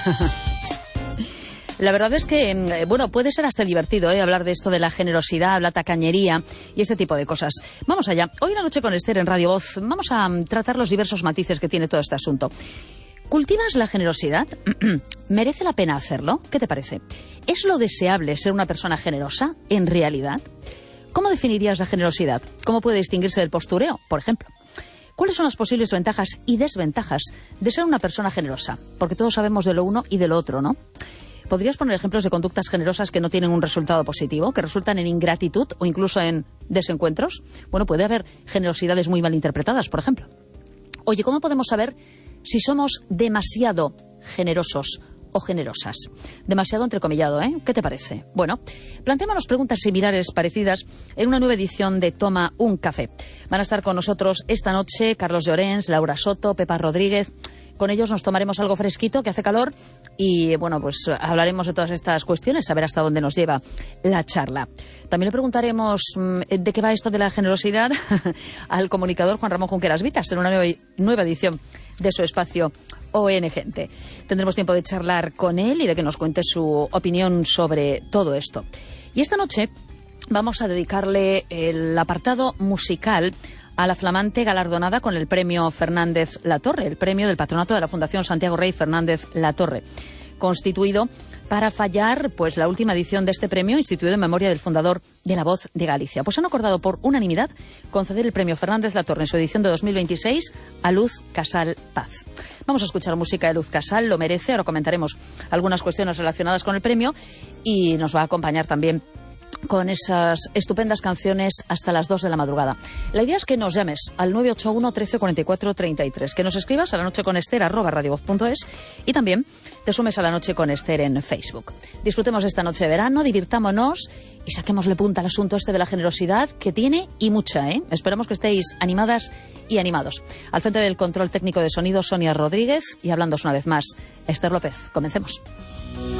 La verdad es que, bueno, puede ser hasta divertido hablar de esto de la generosidad, la tacañería y este tipo de cosas. Vamos allá. Hoy en La Noche con Esther en Radio Voz vamos a tratar los diversos matices que tiene todo este asunto. ¿Cultivas la generosidad? ¿Merece la pena hacerlo? ¿Qué te parece? ¿Es lo deseable ser una persona generosa en realidad? ¿Cómo definirías la generosidad? ¿Cómo puede distinguirse del postureo, por ejemplo? ¿Cuáles son las posibles ventajas y desventajas de ser una persona generosa? Porque todos sabemos de lo uno y de lo otro, ¿no? ¿Podrías poner ejemplos de conductas generosas que no tienen un resultado positivo, que resultan en ingratitud o incluso en desencuentros? Bueno, puede haber generosidades muy mal interpretadas, por ejemplo. Oye, ¿cómo podemos saber si somos demasiado generosos o generosas? Demasiado entrecomillado, ¿eh? ¿Qué te parece? Bueno, planteémonos preguntas similares, parecidas, en una nueva edición de Toma un Café. Van a estar con nosotros esta noche Carlos Llorens, Laura Soto, Pepa Rodríguez. Con ellos nos tomaremos algo fresquito, que hace calor, y bueno, pues hablaremos de todas estas cuestiones, a ver hasta dónde nos lleva la charla. También le preguntaremos de qué va esto de la generosidad al comunicador Juan Ramón Junqueras Vitas en una nueva edición de su espacio ON Gente. Tendremos tiempo de charlar con él y de que nos cuente su opinión sobre todo esto. Y esta noche vamos a dedicarle el apartado musical a la flamante galardonada con el premio Fernández Latorre, el premio del patronato de la Fundación Santiago Rey Fernández Latorre, constituido para fallar pues la última edición de este premio, instituido en memoria del fundador de La Voz de Galicia. Pues han acordado por unanimidad conceder el premio Fernández Latorre en su edición de 2026 a Luz Casal Paz. Vamos a escuchar música de Luz Casal, lo merece. Ahora comentaremos algunas cuestiones relacionadas con el premio y nos va a acompañar también con esas estupendas canciones hasta las 2 de la madrugada. La idea es que nos llames al 981 13 44 33, que nos escribas a lanocheconester@radiovoz.es y también te sumes a La Noche con Esther en Facebook. Disfrutemos esta noche de verano, divirtámonos y saquémosle punta al asunto este de la generosidad que tiene y mucha, ¿eh? Esperamos que estéis animadas y animados. Al frente del control técnico de sonido, Sonia Rodríguez, y hablándoos una vez más, Esther López. Comencemos.